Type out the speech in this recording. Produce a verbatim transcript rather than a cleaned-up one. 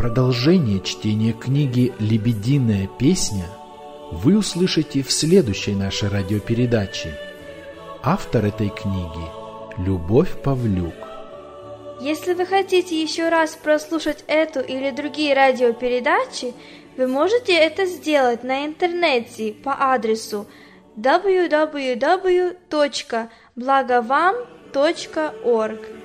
Продолжение чтения книги «Лебединая песня» вы услышите в следующей нашей радиопередаче. Автор этой книги – Любовь Павлюк. Если вы хотите еще раз прослушать эту или другие радиопередачи, вы можете это сделать на интернете по адресу дабл ю дабл ю дабл ю точка благовам точка орг.